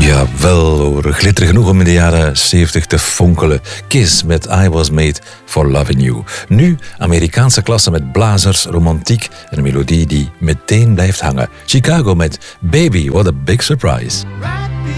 Jawel hoor, glitter genoeg om in de jaren 70 te fonkelen. Kiss met I Was Made for Loving You. Nu Amerikaanse klasse met blazers, romantiek en een melodie die meteen blijft hangen. Chicago met Baby, What a Big Surprise.